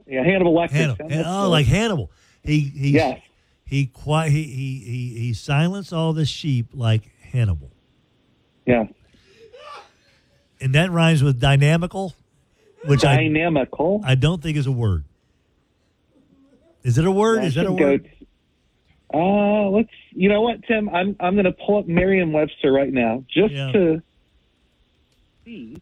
Yeah, Hannibal Lecter. Like Hannibal. Yes. He silenced all the sheep like Hannibal. Yeah. And that rhymes with dynamical, which dynamical. I don't think is a word. Is it a word? Is that a word? Let's. You know what, Tim? I'm going to pull up Merriam-Webster right now just to see.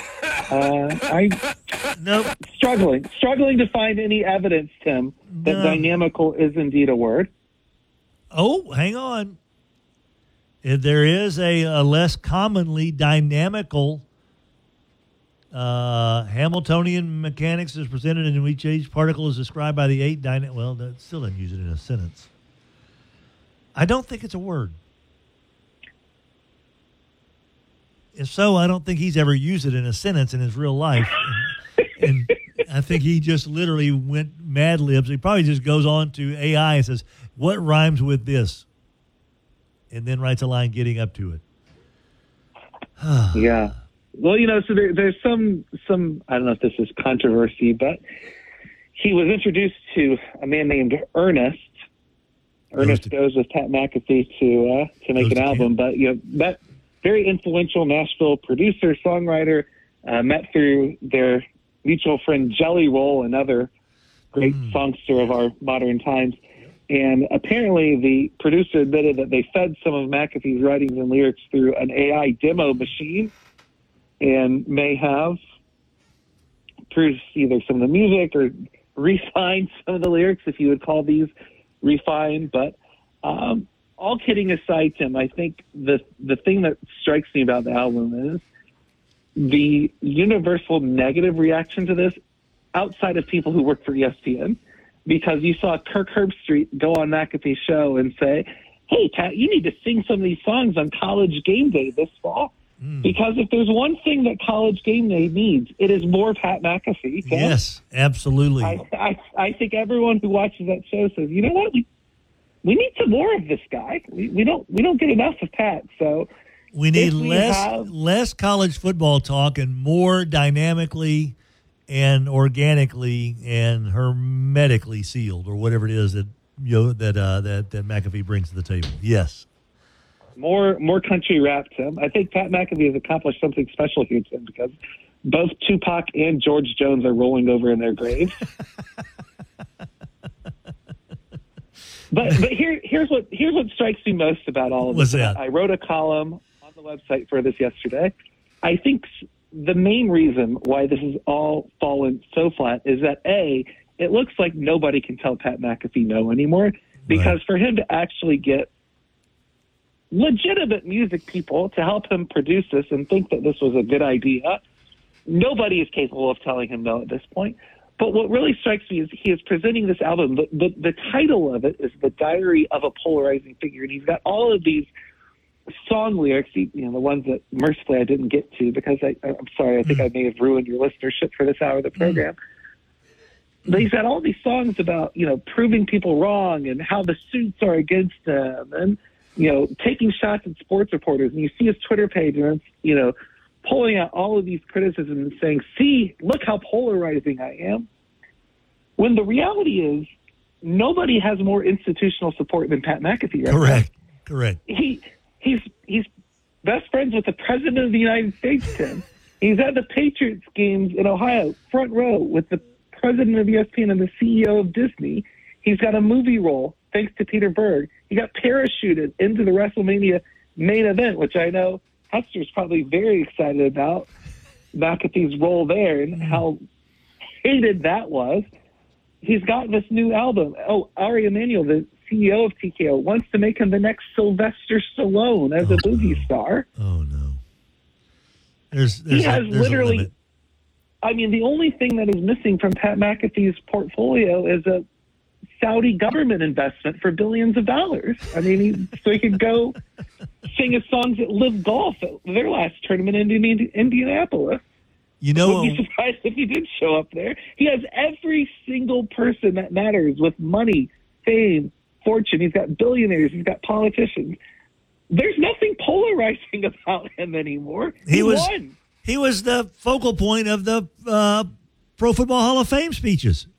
Nope. Struggling to find any evidence, Tim, that dynamical is indeed a word. Oh, hang on. There is a less commonly dynamical Hamiltonian mechanics is presented in which each particle is described by the 8 dynamic. Well, that still doesn't use it in a sentence. I don't think it's a word. If so, I don't think he's ever used it in a sentence in his real life. And I think he just literally went Mad Libs. He probably just goes on to AI and says, what rhymes with this? And then writes a line getting up to it. Yeah. Well, so there's some, I don't know if this is controversy, but he was introduced to a man named Ernest. Ernest goes with Pat McAfee to make an album. But, that very influential Nashville producer, songwriter, met through their mutual friend Jelly Roll, another great songster of our modern times. And apparently the producer admitted that they fed some of McAfee's writings and lyrics through an AI demo machine and may have produced either some of the music or refined some of the lyrics, if you would call these refined. But all kidding aside, Tim, I think the thing that strikes me about the album is the universal negative reaction to this outside of people who work for ESPN, because you saw Kirk Herbstreit go on McAfee's show and say, hey, Pat, you need to sing some of these songs on College Game Day this fall. Because if there's one thing that College Game Day needs, it is more Pat McAfee. Tim. Yes, absolutely. I think everyone who watches that show says, you know what, we need some more of this guy. We don't get enough of Pat. So we need less college football talk and more dynamically and organically and hermetically sealed, or whatever it is that that McAfee brings to the table. Yes. More country rap, Tim. I think Pat McAfee has accomplished something special here, Tim, because both Tupac and George Jones are rolling over in their graves. But here's what strikes me most about all of this. What's that? I wrote a column on the website for this yesterday. I think the main reason why this has all fallen so flat is that, A, it looks like nobody can tell Pat McAfee no anymore, because for him to actually get legitimate music people to help him produce this and think that this was a good idea, nobody is capable of telling him no at this point. But what really strikes me is he is presenting this album. The title of it is The Diary of a Polarizing Figure, and he's got all of these song lyrics, the ones that mercifully I didn't get to because I'm sorry, I think I may have ruined your listenership for this hour of the program. But he's got all these songs about, proving people wrong and how the suits are against them and, taking shots at sports reporters. And you see his Twitter page and it's, pulling out all of these criticisms and saying, see, look how polarizing I am. When the reality is nobody has more institutional support than Pat McAfee. Right? Correct. He's best friends with the President of the United States, Tim. He's at the Patriots games in Ohio, front row, with the President of ESPN and the CEO of Disney. He's got a movie role, thanks to Peter Berg. He got parachuted into the WrestleMania main event, which I know Hester's probably very excited about McAfee's role there and how hated that was. He's got this new album. Oh, Ari Emanuel, the CEO of TKO, wants to make him the next Sylvester Stallone as a movie star. Oh, no. He has literally, the only thing that is missing from Pat McAfee's portfolio is a Saudi government investment for billions of dollars. So he could go sing his songs at Live Golf at their last tournament in Indianapolis. Wouldn't be surprised if he did show up there. He has every single person that matters with money, fame, fortune. He's got billionaires. He's got politicians. There's nothing polarizing about him anymore. He won. He was the focal point of the Pro Football Hall of Fame speeches.